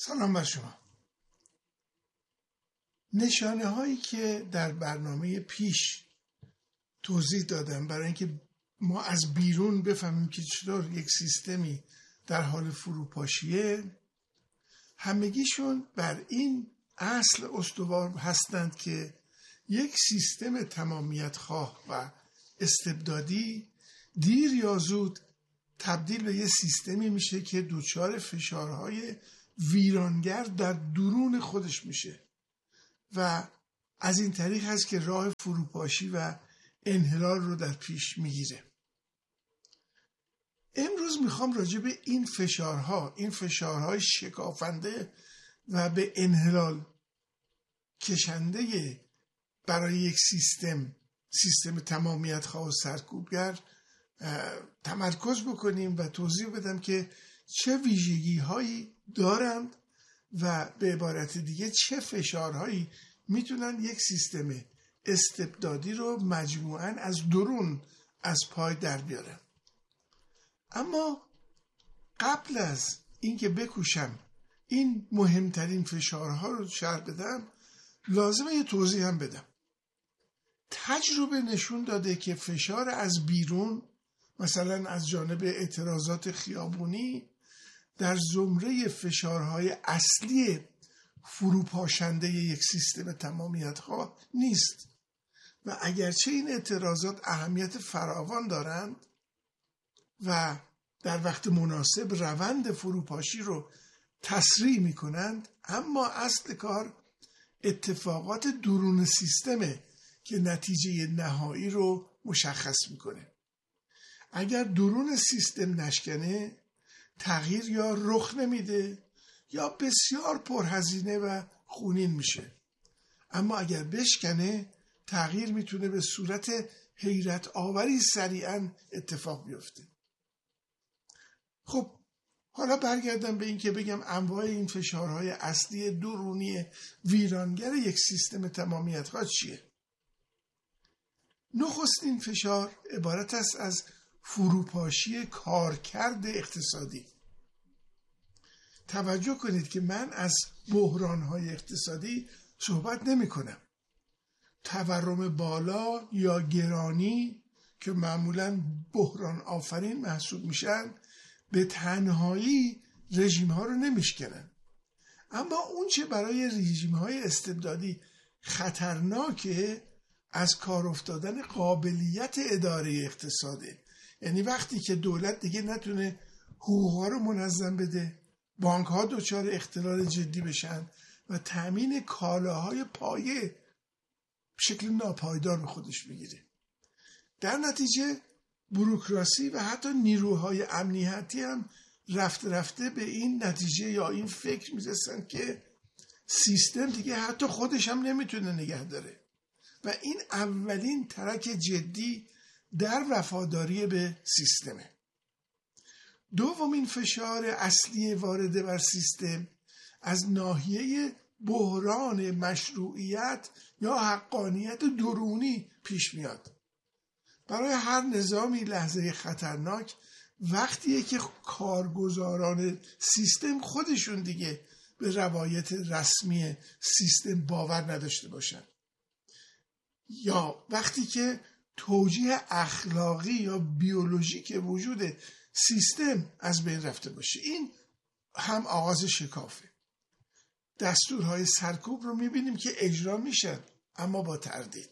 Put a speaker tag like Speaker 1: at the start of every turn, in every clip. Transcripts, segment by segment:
Speaker 1: سلام بر شما. نشانه هایی که در برنامه پیش توضیح دادم برای اینکه ما از بیرون بفهمیم که چطور یک سیستمی در حال فروپاشیه، همگیشون بر این اصل استوار هستند که یک سیستم تمامیت خواه و استبدادی دیر یا زود تبدیل به یک سیستمی میشه که دچار فشارهای ویرانگر در درون خودش میشه و از این طریق هست که راه فروپاشی و انحلال رو در پیش میگیره. امروز میخوام راجع به این فشارهای شکافنده و به انحلال کشنده برای یک سیستم تمامیت خواه و سرکوبگر تمرکز بکنیم و توضیح بدم که چه ویژگی هایی دارند و به عبارت دیگه چه فشارهایی میتونن یک سیستم استبدادی رو مجموعاً از درون از پای در بیارن. اما قبل از اینکه بکوشم این مهمترین فشارها رو شرح بدم، لازمه یه توضیح هم بدم. تجربه نشون داده که فشار از بیرون، مثلا از جانب اعتراضات خیابونی، در زمره فشارهای اصلی فروپاشنده یک سیستم تمامیت خواه نیست و اگرچه این اعتراضات اهمیت فراوان دارند و در وقت مناسب روند فروپاشی رو تسریع می کنند، اما اصل کار اتفاقات درون سیستمه که نتیجه نهایی رو مشخص میکنه. اگر درون سیستم نشکنه، تغییر یا رخ نمیده یا بسیار پرهزینه و خونین میشه. اما اگر بشکنه، تغییر میتونه به صورت حیرت آوری سریعا اتفاق بیفته. خب حالا برگردم به این که بگم انواع این فشارهای اصلی درونی ویرانگر یک سیستم تمامیت خواه چیه؟ نخستین فشار عبارت است از فروپاشی کارکرد اقتصادی. توجه کنید که من از بحران‌های اقتصادی صحبت نمی کنم. تورم بالا یا گرانی که معمولاً بحران آفرین محسوب میشن به تنهایی رژیم‌ها رو نمیشکنن. اما اون چه برای رژیم‌های استبدادی خطرناکه، از کار افتادن قابلیت اداره اقتصاده. یعنی وقتی که دولت دیگه نتونه حقوق‌ها رو منظم بده، بانک‌ها دچار اختلال جدی بشن و تامین کالاهای پایه به شکل ناپایدار به خودش بگیره. در نتیجه بوروکراسی و حتی نیروهای امنیتی هم رفته رفته به این نتیجه یا این فکر میرسن که سیستم دیگه حتی خودش هم نمیتونه نگه داره و این اولین ترک جدی در وفاداری به سیستمه. دومین فشار اصلی وارده بر سیستم از ناحیه بحران مشروعیت یا حقانیت درونی پیش میاد. برای هر نظامی لحظه خطرناک وقتیه که کارگزاران سیستم خودشون دیگه به روایت رسمی سیستم باور نداشته باشن، یا وقتی که توجیه اخلاقی یا بیولوژیک وجود سیستم از بین رفته باشه. این هم آغاز شکافه. دستورهای سرکوب رو میبینیم که اجرا میشن اما با تردید.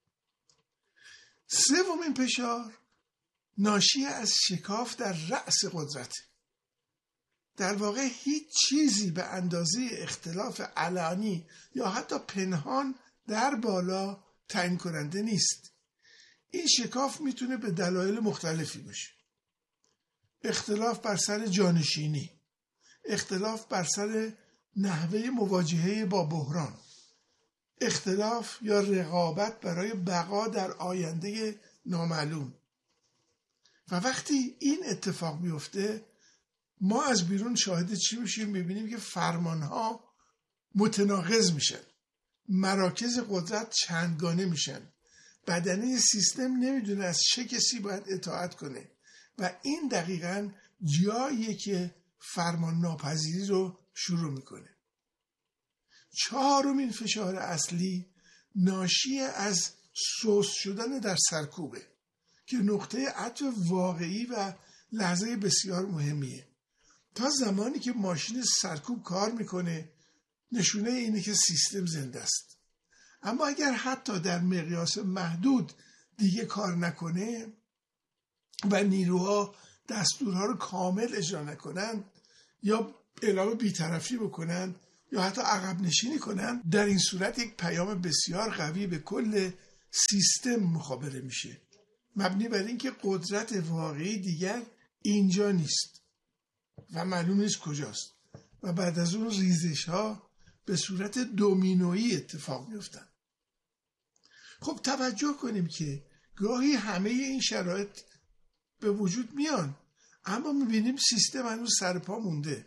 Speaker 1: سومین فشار ناشی از شکاف در رأس قدرت. در واقع هیچ چیزی به اندازه اختلاف علنی یا حتی پنهان در بالا تعیین کننده نیست. این شکاف میتونه به دلایل مختلفی باشه. اختلاف بر سر جانشینی، اختلاف بر سر نحوه مواجهه با بحران، اختلاف یا رقابت برای بقا در آینده نامعلوم. و وقتی این اتفاق میفته، ما از بیرون شاهد چی میشیم؟ میبینیم که فرمانها متناقض میشن، مراکز قدرت چندگانه میشن، بدنه سیستم نمیدونه از چه کسی باید اطاعت کنه و این دقیقاً جاییه که فرمان ناپذیری رو شروع میکنه. چهارمین فشار اصلی ناشی از سوس شدن در سرکوبه که نقطه عطف واقعی و لحظه بسیار مهمیه. تا زمانی که ماشین سرکوب کار میکنه نشونه اینه که سیستم زنده است. اما اگر حتی در مقیاس محدود دیگه کار نکنه و نیروها دستورها رو کامل اجرا نکنن یا اعلام بی‌طرفی بکنن یا حتی عقب نشینی کنن، در این صورت یک پیام بسیار قوی به کل سیستم مخابره میشه، مبنی بر اینکه قدرت واقعی دیگر اینجا نیست و معلوم نیست کجاست و بعد از اون ریزش ها به صورت دومینویی اتفاق میفتن. خب توجه کنیم که گاهی همه این شرایط به وجود میان اما میبینیم سیستم هنوز سر پا مونده.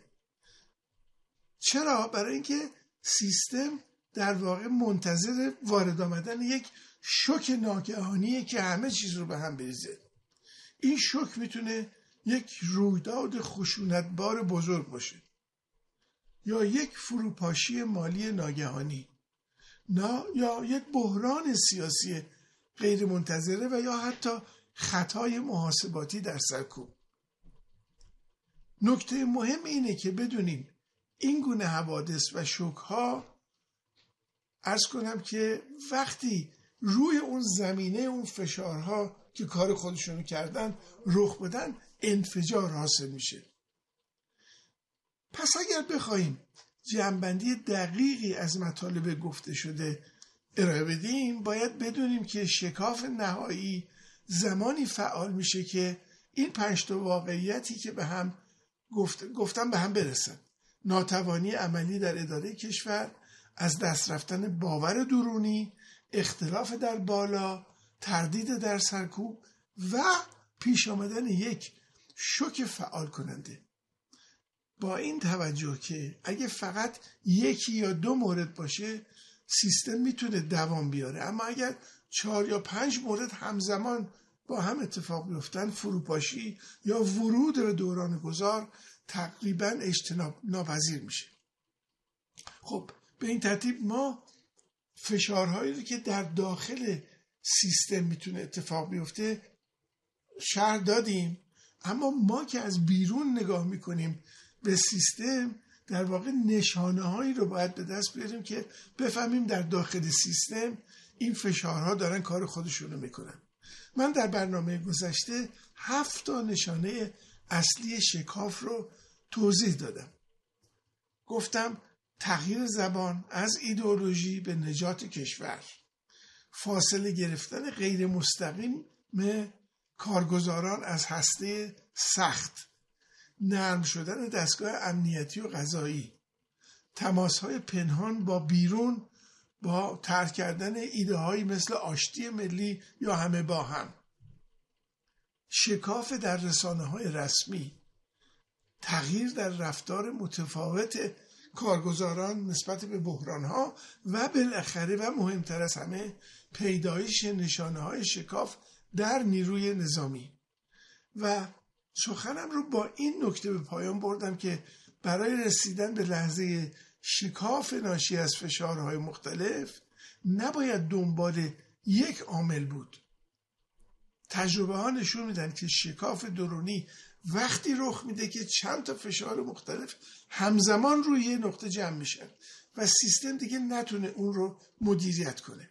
Speaker 1: چرا؟ برای اینکه سیستم در واقع منتظر وارد آمدن یک شوک ناگهانیه که همه چیز رو به هم بریزه. این شوک میتونه یک رویداد خشونتبار بزرگ باشه یا یک فروپاشی مالی ناگهانی یا یک بحران سیاسی غیر منتظره و یا حتی خطای محاسباتی در سرکوب. نکته مهم اینه که بدونیم این گونه حوادث و شوک‌ها، عرض کنم که وقتی روی اون زمینه اون فشارها که کار خودشونو کردن رخ بدن انفجار حاصل میشه. پس اگر بخوایم جمع‌بندی دقیقی از مطالب گفته شده ارائه بدیم باید بدونیم که شکاف نهایی زمانی فعال میشه که این 5 تا واقعیتی که به هم گفتم به هم برسن: ناتوانی عملی در اداره کشور، از دست رفتن باور درونی، اختلاف در بالا، تردید در سرکوب و پیش آمدن یک شوک فعال کننده. با این توجه که اگه فقط 1 یا 2 مورد باشه سیستم میتونه دوام بیاره، اما اگر 4 یا 5 مورد همزمان با هم اتفاق بیفتن فروپاشی یا ورود به دوران گذار تقریبا اجتناب ناپذیر میشه. خب به این ترتیب ما فشارهایی رو که در داخل سیستم میتونه اتفاق بیفته شرح دادیم، اما ما که از بیرون نگاه میکنیم به سیستم در واقع نشانه هایی رو باید به دست بیاریم که بفهمیم در داخل سیستم این فشارها دارن کار خودشون رو میکنن. من در برنامه گذشته 7 تا نشانه اصلی شکاف رو توضیح دادم. گفتم تغییر زبان از ایدئولوژی به نجات کشور، فاصله گرفتن غیر مستقیم کارگزاران از هسته سخت، نرم شدن دستگاه امنیتی و قضایی، تماس‌های پنهان با بیرون با ترک کردن ایده‌هایی مثل آشتی ملی یا همه با هم، شکاف در رسانه‌های رسمی، تغییر در رفتار متفاوت کارگزاران نسبت به بحران‌ها و بالاخره و مهمتر از همه پیدایش نشانه‌های شکاف در نیروی نظامی. و سخنم رو با این نکته به پایان بردم که برای رسیدن به لحظه شکاف ناشی از فشارهای مختلف نباید دنبال یک عامل بود. تجربه ها نشون میدن که شکاف درونی وقتی رخ میده که چند تا فشار مختلف همزمان روی یه نقطه جمع میشن و سیستم دیگه نتونه اون رو مدیریت کنه.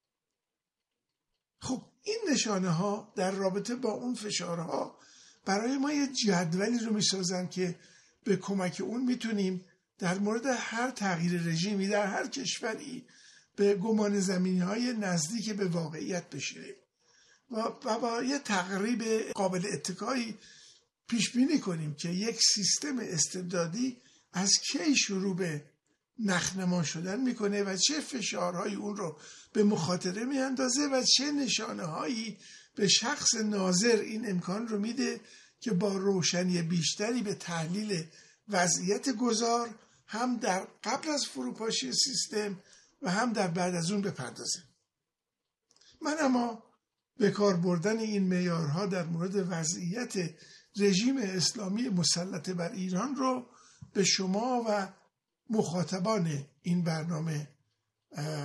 Speaker 1: خب این نشانه ها در رابطه با اون فشارها برای ما یه جدولی رو میسازن که به کمک اون میتونیم در مورد هر تغییر رژیمی در هر کشوری به گمان زمینی‌های نزدیک به واقعیت بشینیم و با یه تقریب قابل اتکایی پیش بینی کنیم که یک سیستم استبدادی از کی شروع به نخنما شدن میکنه و چه فشارهایی اون رو به مخاطره میاندازه و چه نشانه‌هایی به شخص ناظر این امکان رو میده که با روشنی بیشتری به تحلیل وضعیت گذار هم در قبل از فروپاشی سیستم و هم در بعد از اون بپردازه. من اما به کار بردن این معیارها در مورد وضعیت رژیم اسلامی مسلط بر ایران رو به شما و مخاطبان این برنامه